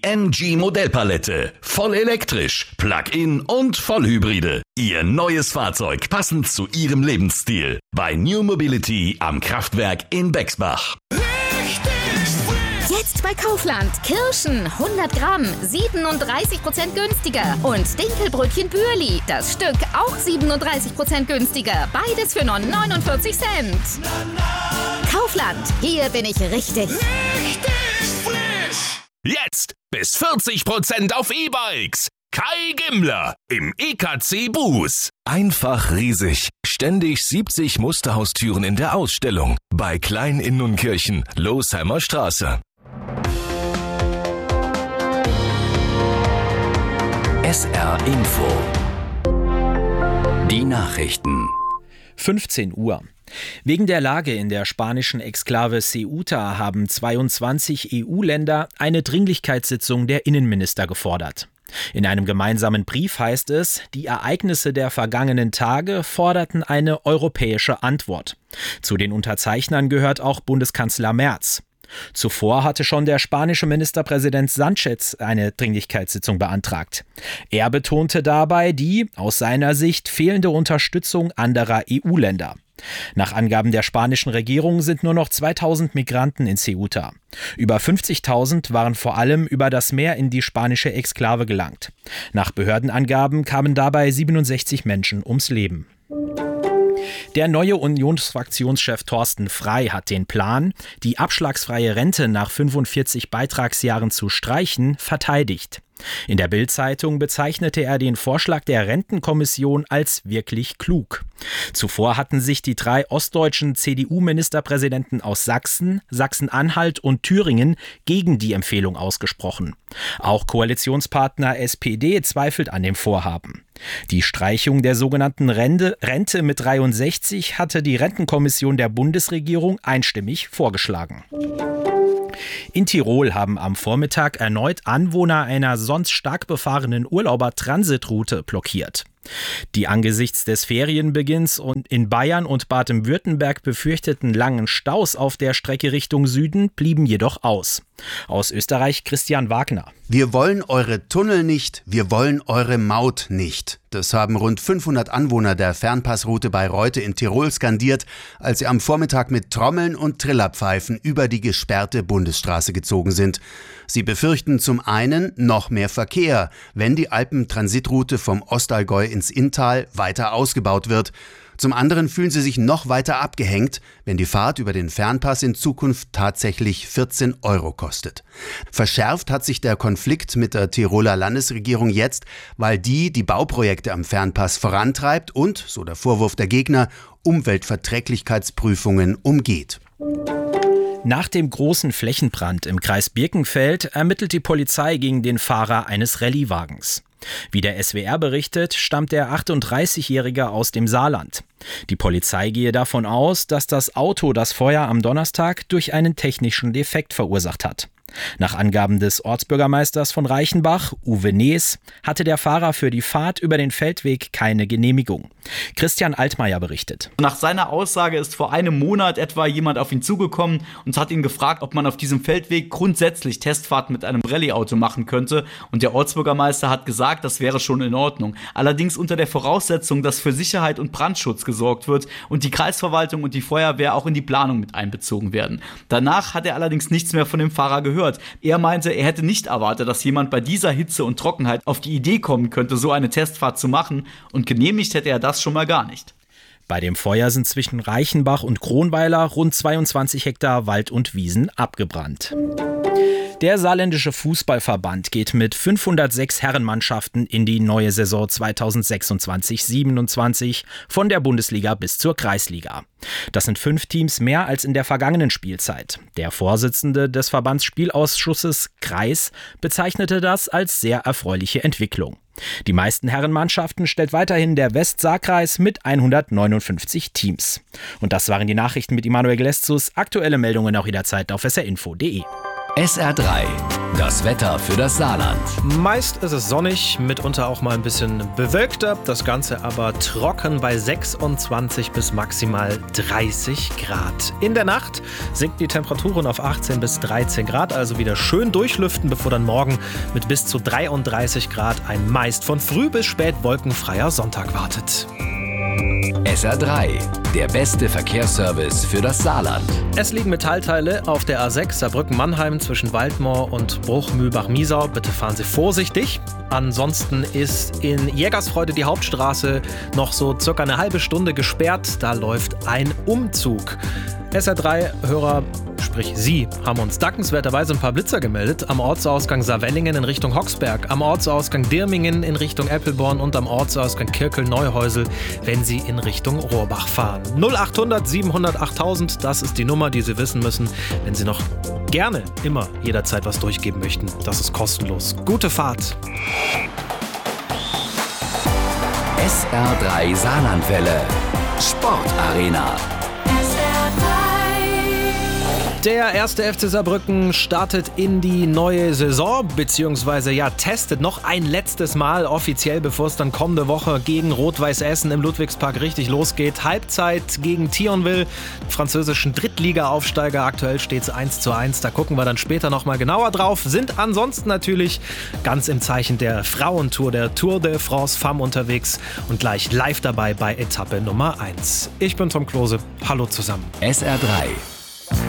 MG Modellpalette. Voll elektrisch, Plug-in und Vollhybride. Ihr neues Fahrzeug passend zu Ihrem Lebensstil. Bei New Mobility am Kraftwerk in Bexbach. Jetzt bei Kaufland. Kirschen 100 Gramm, 37% günstiger. Und Dinkelbrötchen Bürli, das Stück auch 37% günstiger. Beides für nur 49 Cent. Kaufland, hier bin ich richtig. Jetzt bis 40% auf E-Bikes. Kai Gimmler im EKC Buß. Einfach riesig. Ständig 70 Musterhaustüren in der Ausstellung. Bei Klein in Nunkirchen, Losheimer Straße. SR Info. Die Nachrichten. 15 Uhr. Wegen der Lage in der spanischen Exklave Ceuta haben 22 EU-Länder eine Dringlichkeitssitzung der Innenminister gefordert. In einem gemeinsamen Brief heißt es, die Ereignisse der vergangenen Tage forderten eine europäische Antwort. Zu den Unterzeichnern gehört auch Bundeskanzler Merz. Zuvor hatte schon der spanische Ministerpräsident Sánchez eine Dringlichkeitssitzung beantragt. Er betonte dabei die, aus seiner Sicht, fehlende Unterstützung anderer EU-Länder. Nach Angaben der spanischen Regierung sind nur noch 2000 Migranten in Ceuta. Über 50.000 waren vor allem über das Meer in die spanische Exklave gelangt. Nach Behördenangaben kamen dabei 67 Menschen ums Leben. Der neue Unionsfraktionschef Thorsten Frey hat den Plan, die abschlagsfreie Rente nach 45 Beitragsjahren zu streichen, verteidigt. In der Bild-Zeitung bezeichnete er den Vorschlag der Rentenkommission als wirklich klug. Zuvor hatten sich die 3 ostdeutschen CDU-Ministerpräsidenten aus Sachsen, Sachsen-Anhalt und Thüringen gegen die Empfehlung ausgesprochen. Auch Koalitionspartner SPD zweifelt an dem Vorhaben. Die Streichung der sogenannten Rente mit 63 hatte die Rentenkommission der Bundesregierung einstimmig vorgeschlagen. In Tirol haben am Vormittag erneut Anwohner einer sonst stark befahrenen Urlauber-Transitroute blockiert. Die angesichts des Ferienbeginns und in Bayern und Baden-Württemberg befürchteten langen Staus auf der Strecke Richtung Süden blieben jedoch aus. Aus Österreich Christian Wagner. Wir wollen eure Tunnel nicht, wir wollen eure Maut nicht. Das haben rund 500 Anwohner der Fernpassroute bei Reute in Tirol skandiert, als sie am Vormittag mit Trommeln und Trillerpfeifen über die gesperrte Bundesstraße gezogen sind. Sie befürchten zum einen noch mehr Verkehr, wenn die Alpentransitroute vom Ostallgäu ins Inntal weiter ausgebaut wird. Zum anderen fühlen sie sich noch weiter abgehängt, wenn die Fahrt über den Fernpass in Zukunft tatsächlich 14 € kostet. Verschärft hat sich der Konflikt mit der Tiroler Landesregierung jetzt, weil die Bauprojekte am Fernpass vorantreibt und, so der Vorwurf der Gegner, Umweltverträglichkeitsprüfungen umgeht. Nach dem großen Flächenbrand im Kreis Birkenfeld ermittelt die Polizei gegen den Fahrer eines Rallyewagens. Wie der SWR berichtet, stammt der 38-Jährige aus dem Saarland. Die Polizei gehe davon aus, dass das Auto das Feuer am Donnerstag durch einen technischen Defekt verursacht hat. Nach Angaben des Ortsbürgermeisters von Reichenbach, Uwe Nees, hatte der Fahrer für die Fahrt über den Feldweg keine Genehmigung. Christian Altmaier berichtet. Nach seiner Aussage ist vor einem Monat etwa jemand auf ihn zugekommen und hat ihn gefragt, ob man auf diesem Feldweg grundsätzlich Testfahrten mit einem Rallye-Auto machen könnte. Und der Ortsbürgermeister hat gesagt, das wäre schon in Ordnung. Allerdings unter der Voraussetzung, dass für Sicherheit und Brandschutz gesorgt wird und die Kreisverwaltung und die Feuerwehr auch in die Planung mit einbezogen werden. Danach hat er allerdings nichts mehr von dem Fahrer gehört. Er meinte, er hätte nicht erwartet, dass jemand bei dieser Hitze und Trockenheit auf die Idee kommen könnte, so eine Testfahrt zu machen, und genehmigt hätte er das schon mal gar nicht. Bei dem Feuer sind zwischen Reichenbach und Kronweiler rund 22 Hektar Wald und Wiesen abgebrannt. Der saarländische Fußballverband geht mit 506 Herrenmannschaften in die neue Saison 2026/27 von der Bundesliga bis zur Kreisliga. Das sind 5 Teams mehr als in der vergangenen Spielzeit. Der Vorsitzende des Verbandsspielausschusses Kreis bezeichnete das als sehr erfreuliche Entwicklung. Die meisten Herrenmannschaften stellt weiterhin der Westsaarkreis mit 159 Teams. Und das waren die Nachrichten mit Immanuel Gleszus. Aktuelle Meldungen auch jederzeit auf srinfo.de. SR3, das Wetter für das Saarland. Meist ist es sonnig, mitunter auch mal ein bisschen bewölkter, das Ganze aber trocken bei 26 bis maximal 30 Grad. In der Nacht sinken die Temperaturen auf 18 bis 13 Grad, also wieder schön durchlüften, bevor dann morgen mit bis zu 33 Grad ein meist von früh bis spät wolkenfreier Sonntag wartet. SR3, der beste Verkehrsservice für das Saarland. Es liegen Metallteile auf der A6 Saarbrücken-Mannheim zwischen Waldmoor und Bruch-Mühlbach-Miesau. Bitte fahren Sie vorsichtig. Ansonsten ist in Jägersfreude die Hauptstraße noch so circa eine halbe Stunde gesperrt. Da läuft ein Umzug. SR3-Hörer, sprich Sie, haben uns dankenswerterweise ein paar Blitzer gemeldet. Am Ortsausgang Saarwellingen in Richtung Hoxberg, am Ortsausgang Dirmingen in Richtung Eppelborn und am Ortsausgang Kirkel-Neuhäusel, wenn Sie in Richtung Rohrbach fahren. 0800 700 8000, das ist die Nummer, die Sie wissen müssen, wenn Sie noch gerne immer jederzeit was durchgeben möchten. Das ist kostenlos. Gute Fahrt! SR3 Saarlandwelle. Sportarena. Der erste FC Saarbrücken startet in die neue Saison, beziehungsweise testet noch ein letztes Mal offiziell, bevor es dann kommende Woche gegen Rot-Weiß Essen im Ludwigspark richtig losgeht. Halbzeit gegen Thionville, französischen Drittliga-Aufsteiger. Aktuell steht es 1:1. Da gucken wir dann später nochmal genauer drauf. Sind ansonsten natürlich ganz im Zeichen der Frauentour, der Tour de France Femme unterwegs und gleich live dabei bei Etappe Nummer 1. Ich bin Tom Klose. Hallo zusammen. SR3.